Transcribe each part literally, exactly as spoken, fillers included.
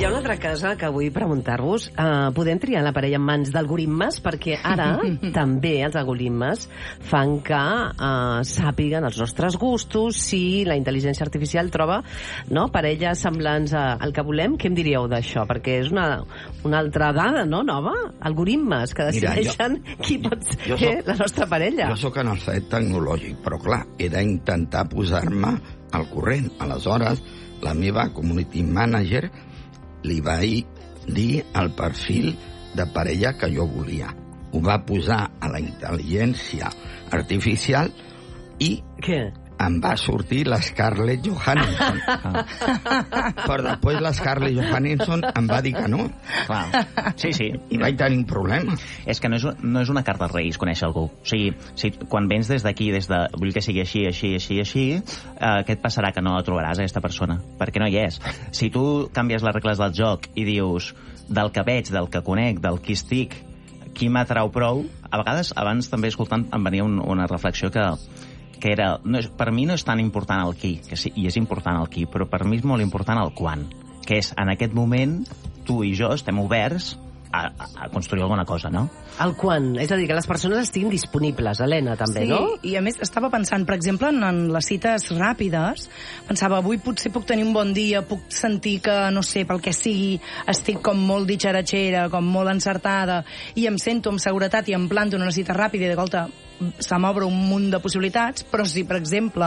ha una altra cosa que vull preguntar-vos. Uh, podem triar la parella en mans d'algoritmes? Perquè ara també els algoritmes fan que uh, sàpiguen els nostres gustos, si la intel·ligència artificial troba, no, parelles semblants a, al que volem. Què em diríeu d'això? Perquè és una, una altra dada, no, nova? Algoritmes que decideixen Mira, jo, qui pot ser soc, la nostra parella. Jo sóc analfabet tecnològic, però clar, he d'intentar posar-me al corrent. Aleshores, la meva community manager li vaig dir el perfil de parella que jo volia. Ho va posar a la intel·ligència artificial i Què? em va sortir la Scarlett Johansson. Però després la Scarlett Johansson em va dir que no. Clar. Sí, sí. I vaig tenir un problema. És que no és, no és una carta als Reis conèixer algú. O sigui, si, quan vens des d'aquí, des de vull que sigui així, així, així, així, eh, què et passarà? Que no la trobaràs, aquesta persona. Perquè no hi és. Si tu canvies les regles del joc i dius del que veig, del que conec, del qui estic, qui m'atrau prou, a vegades, abans també escoltant, em venia un, una reflexió que que era, no és, per mi no és tan important el qui, que sí, i és important el qui, però per mi és molt important el quan, que és, en aquest moment, tu i jo estem oberts a, a, a construir alguna cosa, no? El quan, és a dir, que les persones estiguin disponibles, Helena, també, sí, no? Sí, i a més estava pensant, per exemple, en, en les cites ràpides, pensava, avui potser puc tenir un bon dia, puc sentir que, no sé, pel que sigui, estic com molt ditxaratxera, com molt encertada, i em sento amb seguretat i em planto en una cita ràpida i de volta se m'obre un munt de possibilitats, però si, per exemple,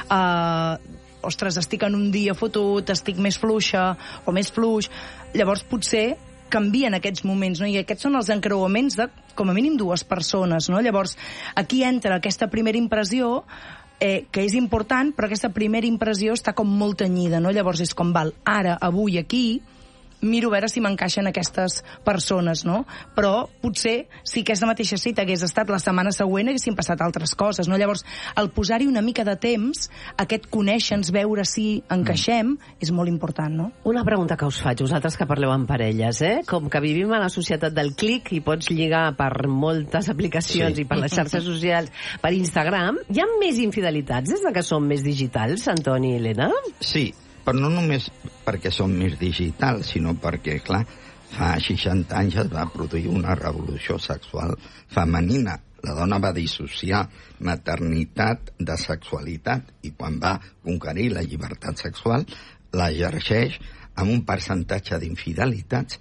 eh, ostres, estic en un dia fotut, estic més fluixa o més fluix, llavors potser canvien aquests moments, no? I aquests són els encreuaments de, com a mínim, dues persones, no? Llavors, aquí entra aquesta primera impressió, eh, que és important, però aquesta primera impressió està com molt tenyida, no? Llavors és com, val, ara, avui, aquí, miro a veure si m'encaixen aquestes persones, no? Però potser si aquesta mateixa cita hagués estat la setmana següent haguessin passat altres coses, no? Llavors, el posar-hi una mica de temps, aquest conèixer-nos, veure si encaixem, mm. és molt important, no? Una pregunta que us faig, vosaltres que parleu amb parelles, eh? Com que vivim a la societat del clic i pots lligar per moltes aplicacions sí. i per les xarxes socials, per Instagram, hi ha més infidelitats des de que som més digitals, Antoni i Helena? Sí, però no només perquè som més digitals, sinó perquè, clar, fa seixanta anys es va produir una revolució sexual femenina. La dona va dissociar maternitat de sexualitat i quan va conquerir la llibertat sexual la exerceix amb un percentatge d'infidelitats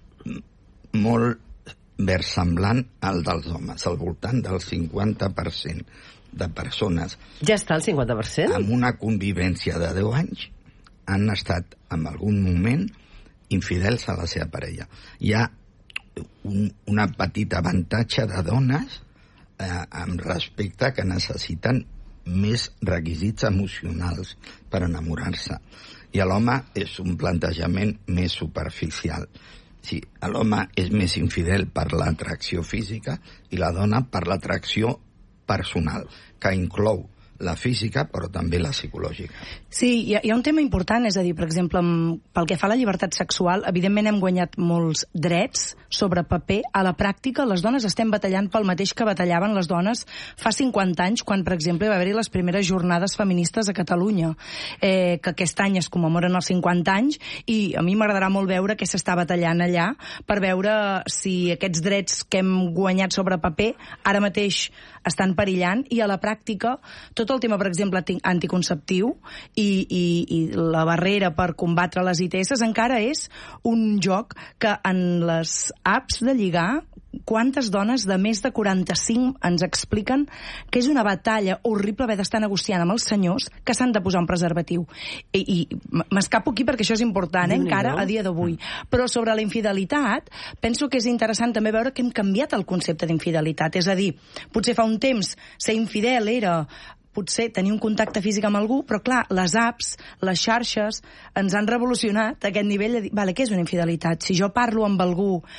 molt versemblant al dels homes, al voltant del cinquanta per cent de persones. Ja està el cinquanta per cent? Amb una convivència de deu anys han estat en algun moment infidels a la seva parella. Hi ha un, una petita avantatge de dones eh, amb respecte que necessiten més requisits emocionals per enamorar-se. I l'home és un plantejament més superficial. Sí, l'home és més infidel per l'atracció física i la dona per l'atracció personal, que inclou la física, però també la psicològica. Sí, hi ha, hi ha un tema important, és a dir, per exemple, pel que fa a la llibertat sexual, evidentment hem guanyat molts drets sobre paper. A la pràctica, les dones estem batallant pel mateix que batallaven les dones fa cinquanta anys, quan, per exemple, va haver-hi les primeres jornades feministes a Catalunya, eh, que aquest any es commemoren els cinquanta anys, i a mi m'agradarà molt veure què s'està batallant allà, per veure si aquests drets que hem guanyat sobre paper ara mateix estan perillant, i a la pràctica tot el tema, per exemple, anticonceptiu i, i, i la barrera per combatre les I T S encara és un joc que en les apps de lligar, quantes dones de més de quaranta-cinc ens expliquen que és una batalla horrible haver d'estar negociant amb els senyors que s'han de posar un preservatiu. I, i m'escapo aquí perquè això és important, eh, encara a dia d'avui. Però sobre la infidelitat, penso que és interessant també veure que hem canviat el concepte d'infidelitat. És a dir, potser fa un temps ser infidel era potser tenir un contacte físic amb algú, però clar, les apps, les xarxes ens han revolucionat aquest nivell de dir, vale, què és una infidelitat? Si jo parlo amb algú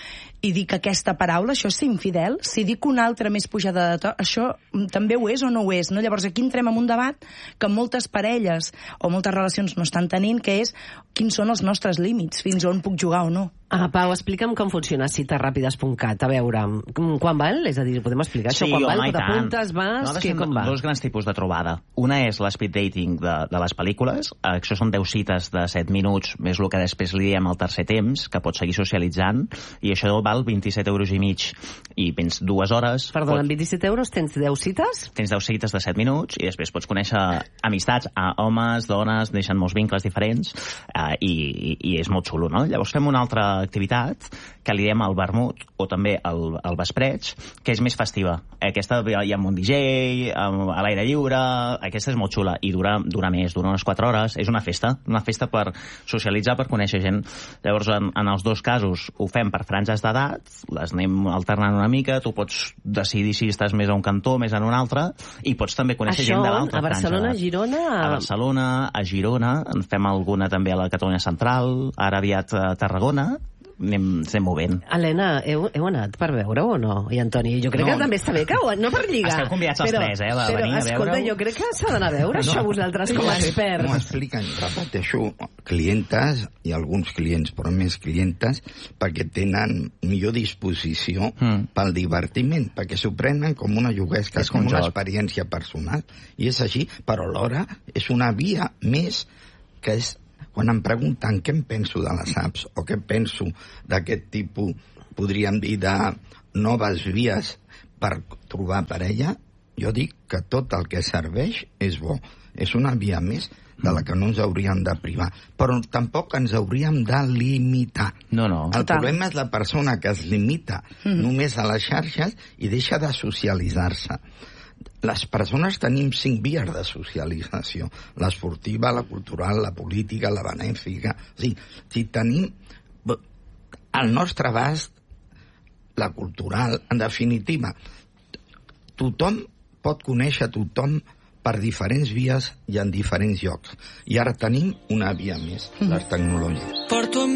i dic aquesta paraula, això és ser infidel? Si dic una altra més pujada de to, això també ho és o no ho és? No? Llavors aquí entrem en un debat que moltes parelles o moltes relacions no estan tenint, que és quins són els nostres límits, fins on puc jugar o no. Ah, Pau, explica'm com funciona citaràpides punt cat. A veure, quan val? És a dir, podem explicar sí, això? Quan home, val? T'apuntes, vas? No, Què, com va? Dos grans tipus de trobada. Una és l'espeed dating de, de les pel·lícules. Això són deu cites de set minuts, més el que després li diem el tercer temps, que pots seguir socialitzant, i això val vint-i-set euros i mig. I vens dues hores... Perdona, pots... amb vint-i-set euros tens deu cites? Tens deu cites de set minuts, i després pots conèixer amistats a homes, dones, deixen molts vincles diferents, eh, i, i, i és molt xulo, no? Llavors fem una altra activitat que li diem el vermut, o també el, el vespreig, que és més festiva. Aquesta hi ha un D J, a l'aire lliure, aquesta és molt xula, i dura, dura més, dura unes quatre hores, és una festa, una festa per socialitzar, per conèixer gent. Llavors, en, en els dos casos, ho fem per franges d'edat, les anem alternant una mica, tu pots decidir si estàs més a un cantó, més en un altre, i pots també conèixer Això, gent de l'altra franja. A Barcelona, a Girona... A Barcelona, a Girona, en fem alguna també a la Catalunya Central, ara aviat a Tarragona, anem, anem movent. Helena, heu, heu anat per veure-ho o no? I Antoni, jo crec no. que també està bé que ho, no per lligar. Esteu convidats els però, tres, eh, a però, venir a escolta, veure-ho. jo crec que s'ha d'anar a veure no. això vosaltres com a experts. M'ho expliquen, repeteixo, clientes i alguns clients, però més clientes, perquè tenen millor disposició mm. pel divertiment, perquè s'ho prenen com una juguesca, com una experiència personal, i és així, però alhora és una via més que és quan em pregunten què em penso de les apps o què penso d'aquest tipus, podríem dir, de noves vies per trobar parella, jo dic que tot el que serveix és bo. És una via més de la que no ens hauríem de privar. Però tampoc ens hauríem de limitar. No, no. El Total. problema és la persona que es limita mm. només a les xarxes i deixa de socialitzar-se. Les persones tenim cinc vies de socialització. L'esportiva, la cultural, la política, la benèfica. O sigui, si tenim al nostre abast la cultural, en definitiva, tothom pot conèixer tothom per diferents vies i en diferents llocs. I ara tenim una via més, les tecnologies.